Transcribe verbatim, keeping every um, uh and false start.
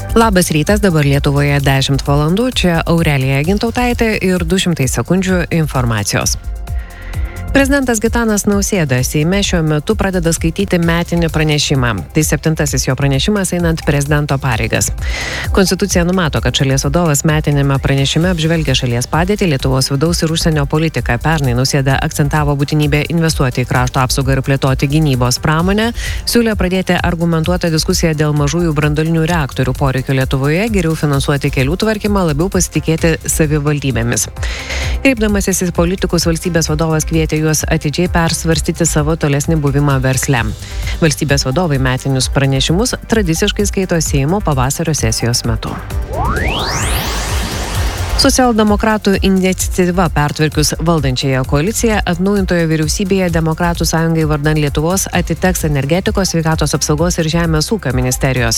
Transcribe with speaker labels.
Speaker 1: Labas rytas, dabar Lietuvoje dešimt valandų, čia Aurelija Gintautaitė ir du šimtai sekundžių informacijos. Prezidentas Gitanas Nausėda Seime šiuo metu pradeda skaityti metinį pranešimą. Tai septintasis jo pranešimas einant prezidento pareigas. Konstitucija numato, kad šalies vadovas metinėme pranešime apžvelgia šalies padėtį, Lietuvos vidaus ir užsienio politiką. Pernai Nausėda akcentavo būtinybę investuoti į krašto apsaugą ir plėtoti gynybos pramonę, siūlė pradėti argumentuotą diskusiją dėl mažųjų branduolinių reaktorių poreikio Lietuvoje, geriau finansuoti kelių tvarkymą, labiau pasitikėti savivaldybėmis. Kreipdamasis į politikus, valstybės vadovas kvietė juos atidžiai persvarstyti savo tolesnį buvimą versle. Valstybės vadovai metinius pranešimus tradiciškai skaito Seimo pavasario sesijos metu. Socialdemokratų iniciatyva pertvarkius valdančiąją koaliciją atnaujintoje vyriausybėje Demokratų sąjungai vardan Lietuvos atiteks energetikos, sveikatos apsaugos ir žemės ūkio ministerijos.